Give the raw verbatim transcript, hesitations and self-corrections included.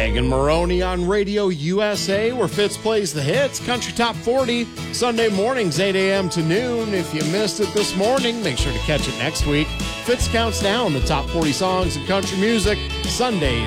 Megan Maroney on Radio U S A, where Fitz plays the hits. Country Top forty, Sunday mornings, eight a.m. to noon. If you missed it this morning, make sure to catch it next week. Fitz counts down the top forty songs in country music, Sundays